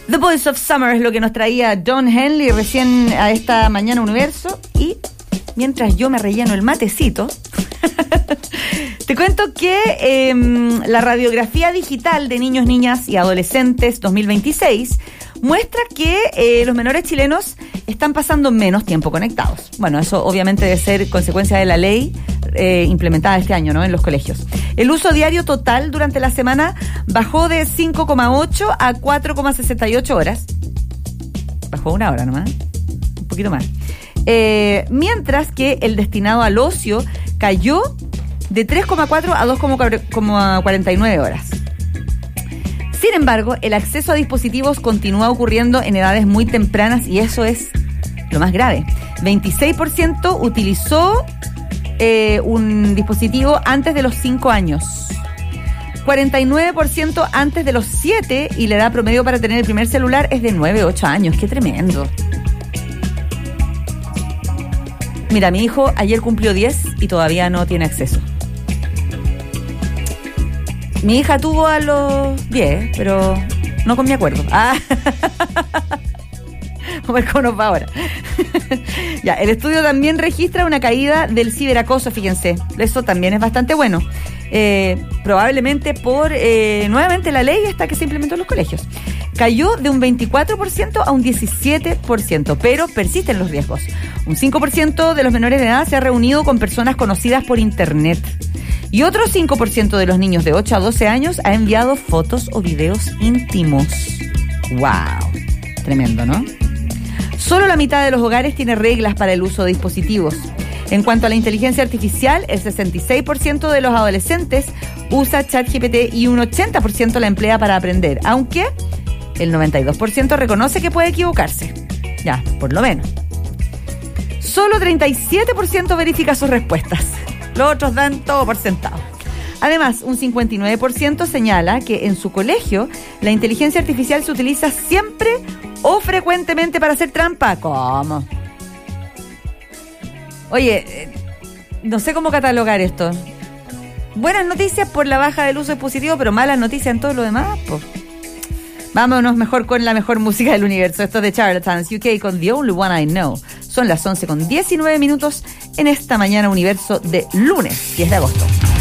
The Boys of Summer es lo que nos traía Don Henley recién a esta Mañana Universo. Y mientras yo me relleno el matecito, te cuento que la radiografía digital de niños, niñas y adolescentes 2026 muestra que los menores chilenos están pasando menos tiempo conectados. Bueno, eso obviamente debe ser consecuencia de la ley implementada este año, ¿no?, en los colegios. El uso diario total durante la semana bajó de 5,8 a 4,68 horas. Bajó una hora nomás, un poquito más. Mientras que el destinado al ocio cayó de 3,4 a 2,49 horas. Sin embargo, el acceso a dispositivos continúa ocurriendo en edades muy tempranas y eso es lo más grave. 26% utilizó un dispositivo antes de los 5 años. 49% antes de los 7 y la edad promedio para tener el primer celular es de 9, 8 años. ¡Qué tremendo! Mira, mi hijo ayer cumplió 10 y todavía no tiene acceso. Mi hija tuvo a los 10, pero no con mi acuerdo. Vamos a ver cómo nos va ahora. Ya, el estudio también registra una caída del ciberacoso, fíjense. Eso también es bastante bueno. Probablemente por, nuevamente, la ley hasta que se implementó en los colegios. Cayó de un 24% a un 17%, pero persisten los riesgos. Un 5% de los menores de edad se ha reunido con personas conocidas por internet. Y otro 5% de los niños de 8 a 12 años ha enviado fotos o videos íntimos. ¡Wow! Tremendo, ¿no? Solo la mitad de los hogares tiene reglas para el uso de dispositivos. En cuanto a la inteligencia artificial, el 66% de los adolescentes usa ChatGPT y un 80% la emplea para aprender, aunque el 92% reconoce que puede equivocarse. Ya, por lo menos. Solo 37% verifica sus respuestas. Los otros dan todo por sentado. Además, un 59% señala que en su colegio la inteligencia artificial se utiliza siempre o frecuentemente para hacer trampa. ¿Cómo? Oye, no sé cómo catalogar esto. Buenas noticias por la baja del uso de dispositivos, pero malas noticias en todo lo demás, po. Vámonos mejor con la mejor música del universo. Esto es de Charlatans UK con The Only One I Know. Son las 11:19 en esta Mañana Universo de lunes 10 de agosto.